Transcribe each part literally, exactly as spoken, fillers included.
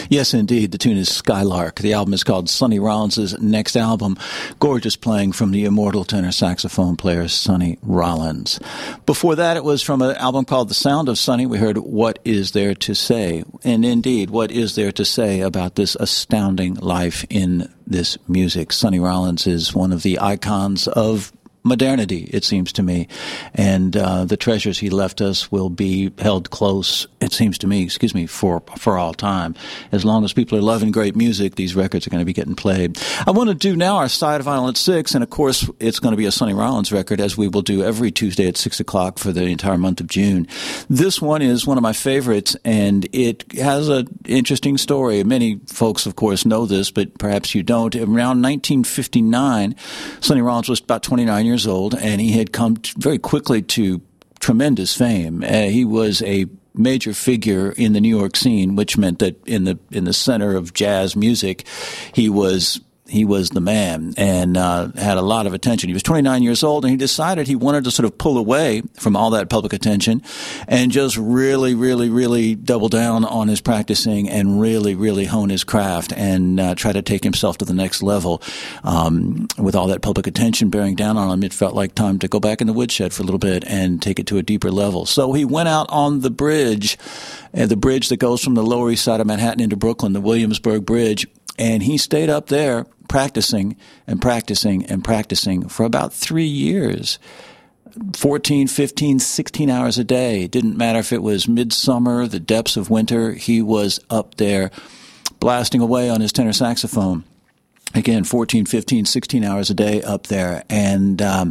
Yes, indeed. The tune is Skylark. The album is called Sonny Rollins' next album. Gorgeous playing from the immortal tenor saxophone player Sonny Rollins. Before that, it was from an album called The Sound of Sonny. We heard What Is There to Say? And indeed, what is there to say about this astounding life in this music? Sonny Rollins is one of the icons of modernity, it seems to me, and uh, the treasures he left us will be held close, it seems to me, excuse me, for for all time. As long as people are loving great music, these records are going to be getting played. I want to do now our side of vinyl at six, and of course, it's going to be a Sonny Rollins record, as we will do every Tuesday at six o'clock for the entire month of June. This one is one of my favorites, and it has an interesting story. Many folks, of course, know this, but perhaps you don't. Around nineteen fifty-nine, Sonny Rollins was about twenty-nine years old, and he had come t- very quickly to tremendous fame. Uh, he was a major figure in the New York scene, which meant that in the in the center of jazz music, he was he was the man, and uh, had a lot of attention. He was twenty-nine years old, and he decided he wanted to sort of pull away from all that public attention and just really, really, really double down on his practicing and really, really hone his craft and uh, try to take himself to the next level. Um, with all that public attention bearing down on him, it felt like time to go back in the woodshed for a little bit and take it to a deeper level. So he went out on the bridge, uh, the bridge that goes from the Lower East Side of Manhattan into Brooklyn, the Williamsburg Bridge, and he stayed up there practicing and practicing and practicing for about three years, fourteen, fifteen, sixteen hours a day. It didn't matter if it was midsummer, the depths of winter, he was up there blasting away on his tenor saxophone. Again, fourteen, fifteen, sixteen hours a day up there. And um,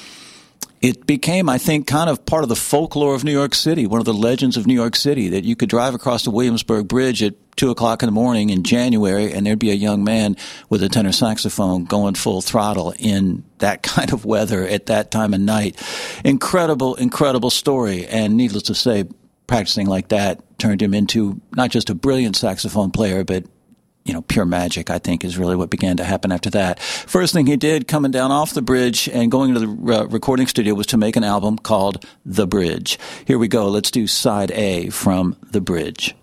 it became, I think, kind of part of the folklore of New York City, one of the legends of New York City, that you could drive across the Williamsburg Bridge at two o'clock in the morning in January, and there'd be a young man with a tenor saxophone going full throttle in that kind of weather at that time of night. Incredible, incredible story. And needless to say, practicing like that turned him into not just a brilliant saxophone player, but you know, pure magic, I think, is really what began to happen after that. First thing he did coming down off the bridge and going to the uh, recording studio was to make an album called The Bridge. Here we go. Let's do side A from The Bridge.